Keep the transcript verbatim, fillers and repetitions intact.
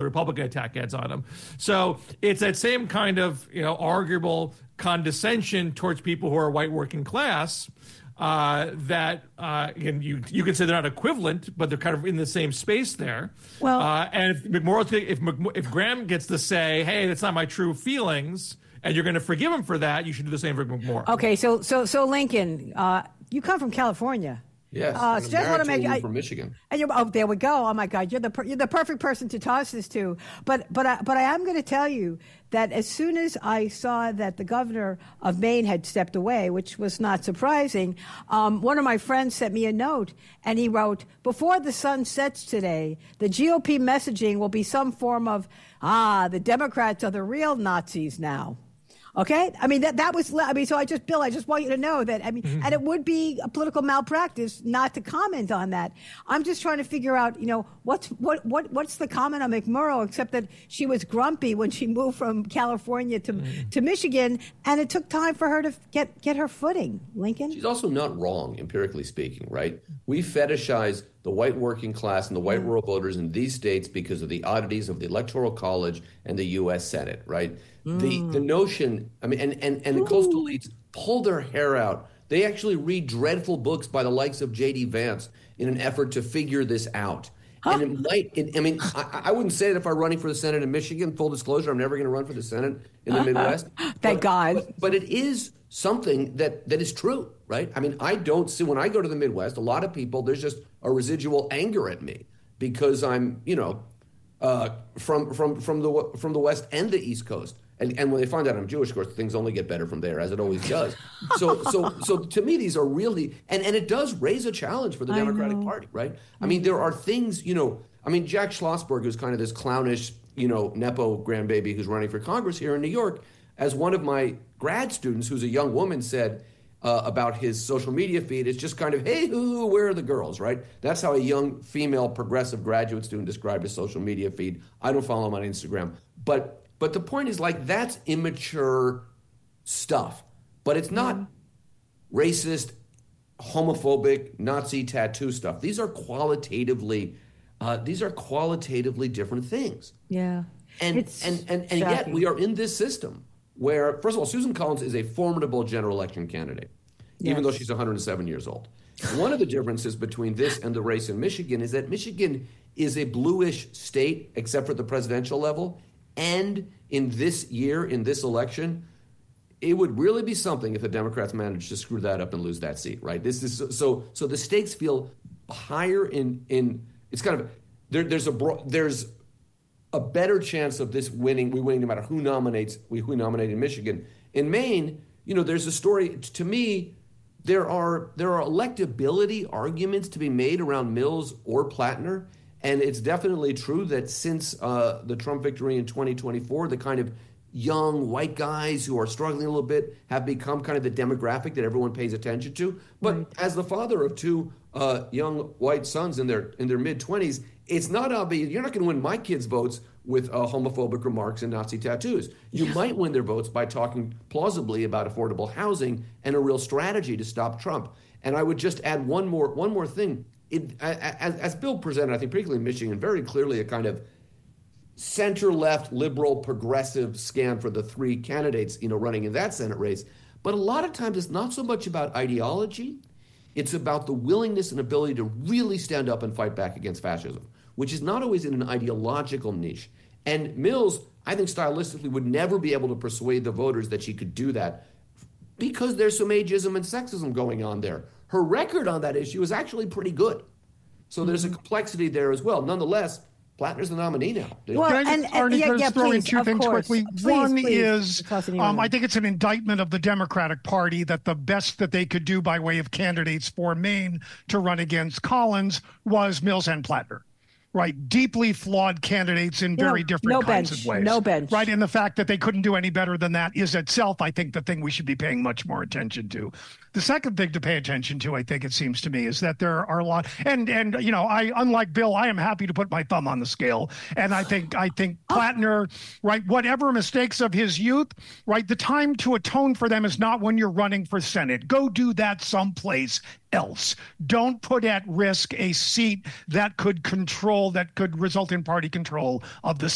Republican attack ads on him. So it's that same kind of, you know, arguable condescension towards people who are white working class. Uh, that uh, and you you can say they're not equivalent, but they're kind of in the same space there. Well, uh, and if McMorrow, if if Graham gets to say, "Hey, that's not my true feelings," and you're going to forgive him for that, you should do the same for McMorrow. Okay, so so so Lincoln, uh, you come from California. Yes, uh, so just want to make I, I, from Michigan. And you're, oh, there we go. Oh my God, you're the per, you're the perfect person to toss this to. But but I, but I am going to tell you that as soon as I saw that the governor of Maine had stepped away, which was not surprising, um, one of my friends sent me a note, and he wrote, "Before the sun sets today, the G O P messaging will be some form of ah, the Democrats are the real Nazis now." Okay, I mean that that was. I mean, so I just, Bill, I just want you to know that. I mean, mm-hmm. and it would be a political malpractice not to comment on that. I'm just trying to figure out, you know, what's what what what's the comment on McMurrow, except that she was grumpy when she moved from California to mm-hmm. to Michigan, and it took time for her to get get her footing. Lincoln, she's also not wrong, empirically speaking, right? We fetishize the white working class and the white mm-hmm. rural voters in these states because of the oddities of the Electoral College and the U S Senate, right? Mm. The the notion, I mean, and, and, and the coastal elites pull their hair out. They actually read dreadful books by the likes of J D Vance in an effort to figure this out. Huh? And it might, it, I mean, I, I wouldn't say that if I'm running for the Senate in Michigan, full disclosure, I'm never going to run for the Senate in the Midwest. Thank but, God. But, but it is something that, that is true, right? I mean, I don't see, when I go to the Midwest, a lot of people, there's just a residual anger at me because I'm, you know, uh, from from from the from the West and the East Coast. And, and when they find out I'm Jewish, of course, things only get better from there, as it always does. So, so, so to me, these are really, and, and it does raise a challenge for the Democratic Party, right? I mean, there are things, you know, I mean, Jack Schlossberg, who's kind of this clownish, you know, Nepo grandbaby who's running for Congress here in New York, as one of my grad students, who's a young woman, said uh, about his social media feed, it's just kind of, hey, hoo, where are the girls, right? That's how a young female progressive graduate student described his social media feed. I don't follow him on Instagram, but But the point is, like, that's immature stuff. But it's not mm. racist, homophobic, Nazi tattoo stuff. These are qualitatively, uh, these are qualitatively different things. Yeah. And it's and and, and yet we are in this system where, first of all, Susan Collins is a formidable general election candidate, yes. even though she's one hundred seven years old. One of the differences between this and the race in Michigan is that Michigan is a bluish state, except for the presidential level. And in this year, in this election, it would really be something if the Democrats managed to screw that up and lose that seat, right? This is so. So the stakes feel higher in in. It's kind of there, there's a there's a better chance of this winning. We winning no matter who nominates. We who nominate in Michigan. In Maine, you know, there's a story. To me, there are there are electability arguments to be made around Mills or Plattner. And it's definitely true that since uh, the Trump victory in twenty twenty-four, the kind of young white guys who are struggling a little bit have become kind of the demographic that everyone pays attention to. But right. as the father of two uh, young white sons in their in their mid-twenties, it's not obvious. You're not going to win my kids' votes with uh, homophobic remarks and Nazi tattoos. You yeah. might win their votes by talking plausibly about affordable housing and a real strategy to stop Trump. And I would just add one more one more thing. It, as, as Bill presented, I think particularly in Michigan, very clearly a kind of center-left, liberal, progressive scan for the three candidates, you know, running in that Senate race. But a lot of times it's not so much about ideology. It's about the willingness and ability to really stand up and fight back against fascism, which is not always in an ideological niche. And Mills, I think stylistically, would never be able to persuade the voters that she could do that because there's some ageism and sexism going on there. Her record on that issue is actually pretty good. So there's a complexity there as well. Nonetheless, Plattner's the nominee now. Well, Can I just, and, and, yeah, yeah, throw please, in two things course. quickly? Please, One please, is, um, I think it's an indictment of the Democratic Party that the best that they could do by way of candidates for Maine to run against Collins was Mills and Plattner. Right, deeply flawed candidates in very you know, different no kinds bench, of ways. No bench. Right, and the fact that they couldn't do any better than that is itself, I think, the thing we should be paying much more attention to. The second thing to pay attention to, I think it seems to me, is that there are a lot, and and you know, I unlike Bill, I am happy to put my thumb on the scale, and I think I think Plattner, right, whatever mistakes of his youth, right, the time to atone for them is not when you're running for Senate. Go do that someplace else. Don't put at risk a seat that could control, that could result in party control of the